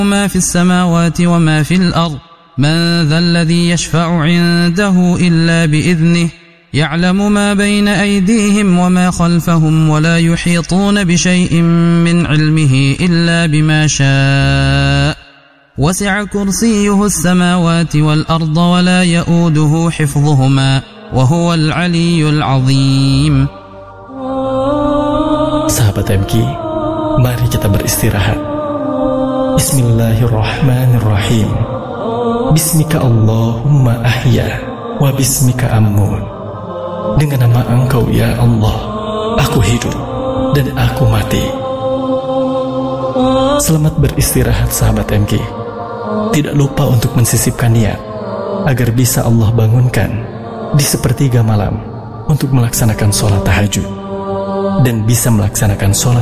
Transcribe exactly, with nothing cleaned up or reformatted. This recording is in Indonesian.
ما في السماوات وما في الأرض من ذا الذي يشفع عنده إلا بإذنه يعلم ما بين أيديهم وما خلفهم ولا يحيطون بشيء من علمه إلا بما شاء وسع كرسيه السماوات والأرض ولا يؤوده حفظهما وهو العلي العظيم. Sahabat M Q, mari kita beristirahat. Bismillahirrahmanirrahim. Bismika Allahumma ahya wa bismika ammun. Dengan nama Engkau ya Allah, aku hidup dan aku mati. Selamat beristirahat sahabat M Q. Tidak lupa untuk mensisipkan niat agar bisa Allah bangunkan di sepertiga malam untuk melaksanakan sholat tahajud dan bisa melaksanakan sholat